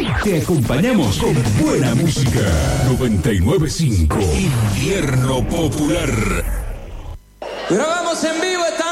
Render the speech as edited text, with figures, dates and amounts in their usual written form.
Te acompañamos con buena música. 99.5 Invierno Popular. Grabamos en vivo esta